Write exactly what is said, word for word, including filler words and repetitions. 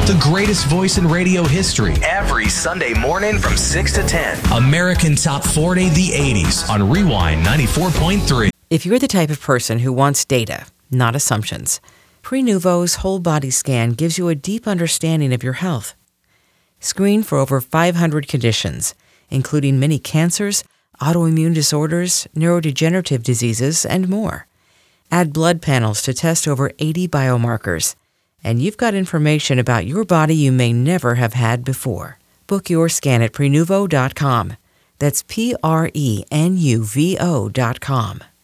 The greatest voice in radio history. Every Sunday morning from six to ten. American Top forty, the eighties on Rewind ninety-four point three. If you're the type of person who wants data, not assumptions, Prenuvo's whole body scan gives you a deep understanding of your health. Screen for over five hundred conditions, including many cancers, autoimmune disorders, neurodegenerative diseases, and more. Add blood panels to test over eighty biomarkers, and you've got information about your body you may never have had before. Book your scan at Prenuvo dot com. That's P R E N U V O dot com.